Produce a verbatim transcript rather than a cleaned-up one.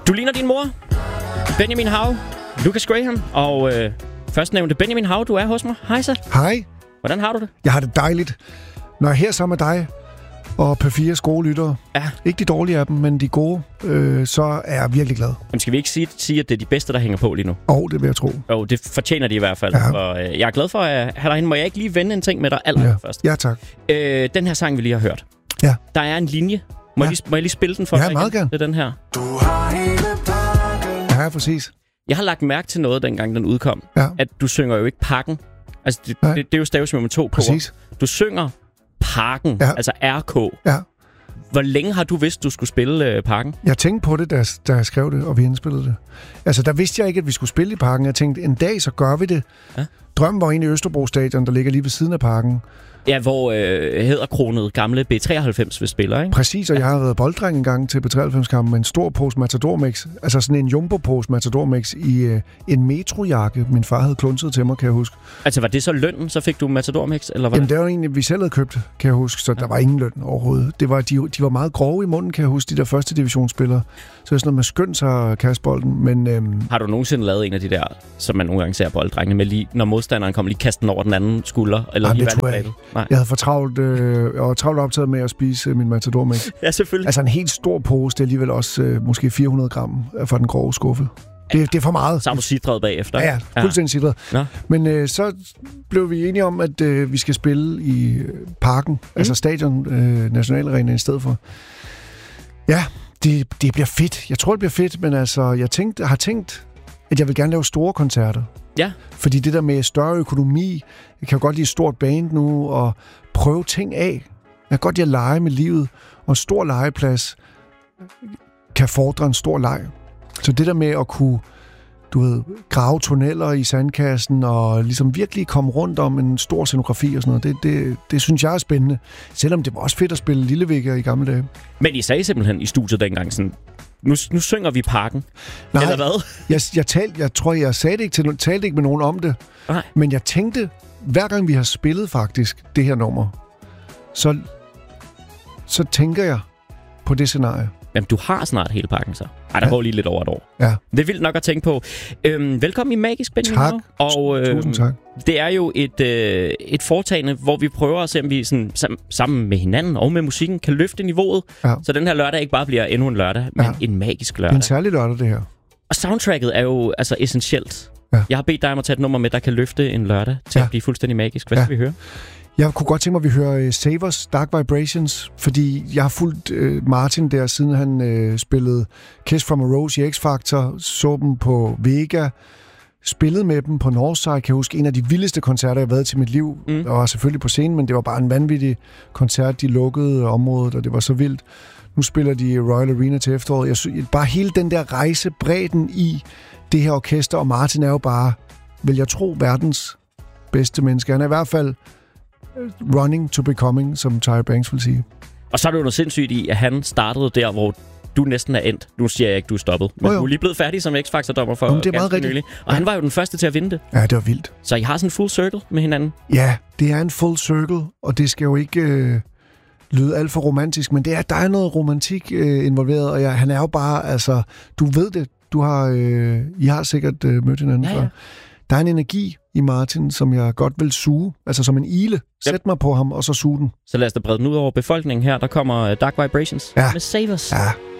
Du ligner din mor, Benjamin Hav, Lucas Graham, og øh, førstnævnte Benjamin Hav, du er hos mig. Hej så. Hej. Hvordan har du det? Jeg har det dejligt. Når jeg er her sammen med dig og P fire skolelyttere, ja. Ikke de dårlige af dem, men de gode, øh, så er jeg virkelig glad. Jamen, skal vi ikke sige, sige, at det er de bedste, der hænger på lige nu? Åh, oh, det vil jeg tro. Jo, oh, det fortjener de i hvert fald. Ja. Og, øh, jeg er glad for at have dig hen. Må jeg ikke lige vende en ting med dig allerførst? Ja. ja, tak. Øh, den her sang, vi lige har hørt. Ja. Der er en linje. Må, ja. jeg, lige, må jeg lige spille den for ja, dig? Ja, meget gerne. Det er den her. Du har hele pakken. Ja, præcis. Jeg har lagt mærke til noget, dengang den udkom. Ja. At du synger jo ikke pakken. Altså, det, det, det er jo stavsmål med to k'er. Præcis. Du synger pakken, ja. altså R K. Ja. Hvor længe har du vidst, du skulle spille øh, pakken? Jeg tænkte på det, da, da jeg skrev det, og vi indspillede det. Altså, der vidste jeg ikke, at vi skulle spille i parken. Jeg tænkte, en dag, så gør vi det. Ja. Drømmen var inde i Østerbro Stadion, der ligger lige ved siden af parken. Ja, hvor øh, hæderkronet gamle B treoghalvfems vil spille, ikke? Præcis, og ja. jeg har været bolddreng en gang til B treoghalvfems-kampen med en stor pose Matador Mix. Altså sådan en jumbo-pose Matador Mix i øh, en metrojakke, min far havde klunset til mig, kan jeg huske. Altså, var det så lønnen, så fik du Matador Mix, eller hvad? Jamen, det var egentlig, vi selv havde købt, kan jeg huske, så ja. der var ingen løn overhovedet. Det var, de, de var meget grove i munden, kan jeg huske, de der første divisionsspillere. Så det er sådan noget med skønt sig at kaste bolden, men... Øhm... Har du nogensinde lavet en af de der, som man nogle gange ser bolddrengene med, lige, når modstanderen kommer lige kaste den over den anden skulder? Eller Jamen, lige det tror jeg ikke. Nej. Jeg havde for travlt, øh, jeg var travlt optaget med at spise øh, min Matador Mix. Ja, selvfølgelig. Altså en helt stor pose, det er alligevel også øh, måske fire hundrede gram fra den grove skuffe. Det, det er for meget. Så har du sidret bagefter. Ja, ja, fuldstændig sidret. Ja. Men øh, så blev vi enige om, at øh, vi skal spille i øh, parken, mm. altså stadion, øh, nationalarenaen i stedet for. Ja, det, det bliver fedt. Jeg tror, det bliver fedt, men altså, jeg tænkte, har tænkt, at jeg vil gerne lave store koncerter. Ja. Fordi det der med større økonomi, jeg kan jo godt lide et stort band nu, og prøve ting af. Jeg kan godt lide at lege med livet, og en stor legeplads kan fordre en stor leg. Så det der med at kunne, du ved, grave tunneller i sandkassen, og ligesom virkelig komme rundt om en stor scenografi og sådan noget, det, det, det synes jeg er spændende. Selvom det var også fedt at spille Lillevægger i gamle dage. Men I sagde simpelthen i studiet dengang sådan, nu, nu synger vi parken. Nej, eller hvad? Jeg, jeg, talte, jeg tror, jeg sagde det ikke til, talte ikke med nogen om det. Nej. Men jeg tænkte, hver gang vi har spillet faktisk det her nummer, så, så tænker jeg på det scenarie. Jamen, du har snart hele pakken så. Ej, der ja. går lige lidt over et år. Ja. Det er vildt nok at tænke på. Øhm, velkommen i Magisk, Benjamin. Tak. Og, øhm, Tusind tak. Det er jo et, øh, et foretagende, hvor vi prøver at se, om vi sådan, sam, sammen med hinanden og med musikken kan løfte niveauet. Ja. Så den her lørdag ikke bare bliver endnu en lørdag, men ja. en magisk lørdag. En særlig lørdag, det her. Og soundtracket er jo altså essentielt. Ja. Jeg har bedt dig om at tage et nummer med, der kan løfte en lørdag til ja. at blive fuldstændig magisk. Hvad ja. skal vi høre? Jeg kunne godt tænke mig, at vi hører uh, Savers Dark Vibrations, fordi jeg har fulgt uh, Martin der, siden han uh, spillede Kiss from a Rose i X-Factor, så dem på Vega, spillede med dem på Northside, kan jeg huske, en af de vildeste koncerter, jeg har været til mit liv. Mm. Jeg var selvfølgelig på scenen, men det var bare en vanvittig koncert, de lukkede området, og det var så vildt. Nu spiller de Royal Arena til efteråret. Jeg synes, bare hele den der rejse, bredden i det her orkester, og Martin er jo bare, vil jeg tro, verdens bedste menneske. Han er i hvert fald running to becoming, som Tyra Banks vil sige. Og så er det jo noget sindssygt i, at han startede der, hvor du næsten er endt. Nu siger jeg ikke, du er stoppet. Men oh, du er lige blevet færdig som X-Factor-dommer for Jamen, det er meget rigtigt. nylig. Og ja. han var jo den første til at vinde det. Ja, det var vildt. Så I har sådan en full circle med hinanden? Ja, det er en full circle, og det skal jo ikke øh, lyde alt for romantisk, men det er, der er noget romantik øh, involveret, og ja, han er jo bare, altså, du ved det. Du har, øh, I har sikkert øh, mødt hinanden ja, ja. før. Der er en energi i Martin, som jeg godt vil suge. Altså som en ile. Sæt yep. mig på ham, og så suge den. Så lad os da brede den ud over befolkningen her. Der kommer Dark Vibrations ja. med Savers. Ja.